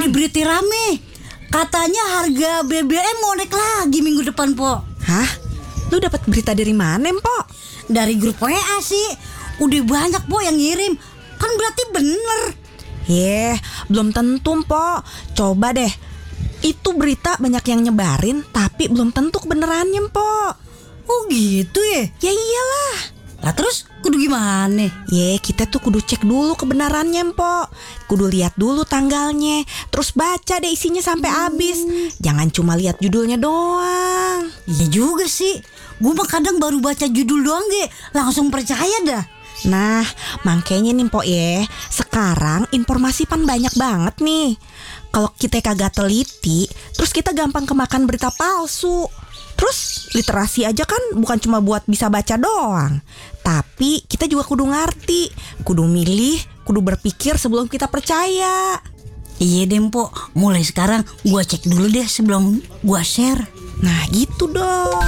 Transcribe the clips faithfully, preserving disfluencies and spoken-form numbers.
Eh berita rame, katanya harga B B M mau naik lagi minggu depan, Po. Hah? Lu dapat berita dari mana, Po? Dari grup W A sih. Udah banyak, Po, yang ngirim. Kan berarti bener. Yeh, belum tentu, Po. Coba deh. Itu berita banyak yang nyebarin, tapi belum tentu kebenarannya, Po. Oh gitu ya? Ya iyalah. Lah terus kudu gimana? Ye, kita tuh kudu cek dulu kebenarannya, Po. Kudu lihat dulu tanggalnya, terus baca deh isinya sampai habis. Jangan cuma lihat judulnya doang. Iya juga sih. Gue mah kadang baru baca judul doang ge, langsung percaya dah. Nah, makanya nih, Po, ya. Sekarang informasi pan banyak banget nih. Kalau kita kagak teliti, terus kita gampang kemakan berita palsu. Terus literasi aja kan bukan cuma buat bisa baca doang, tapi kita juga kudu ngerti, kudu milih, kudu berpikir sebelum kita percaya. Iya deh, Po. Mulai sekarang gua cek dulu deh sebelum gua share. Nah gitu dong.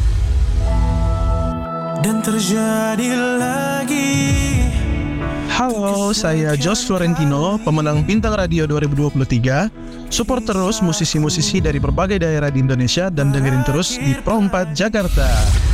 Dan terjadi lagi. Halo, saya Jos Florentino, pemenang Bintang Radio dua ribu dua puluh tiga. Support terus musisi-musisi dari berbagai daerah di Indonesia dan dengerin terus di Pro empat Jakarta.